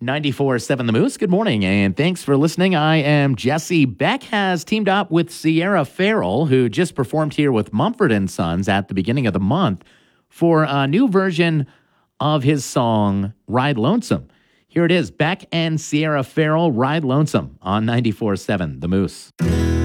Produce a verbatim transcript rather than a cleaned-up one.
ninety-four point seven The Moose, good morning, and thanks for listening. I am Jesse. Beck has teamed up with Sierra Farrell, who just performed here with Mumford and Sons at the beginning of the month, for a new version of his song, Ride Lonesome. Here it is, Beck and Sierra Farrell, Ride Lonesome, on ninety-four point seven The Moose.